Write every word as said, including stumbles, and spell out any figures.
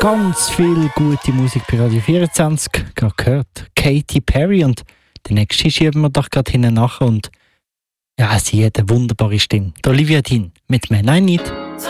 Ganz viel gute Musik bei Radio vierundzwanzig. Gerade gehört Katy Perry und die nächste schieben wir doch gerade hinten nach und ja, sie hat eine wunderbare Stimme. Olivia Dean mit «Man I Need».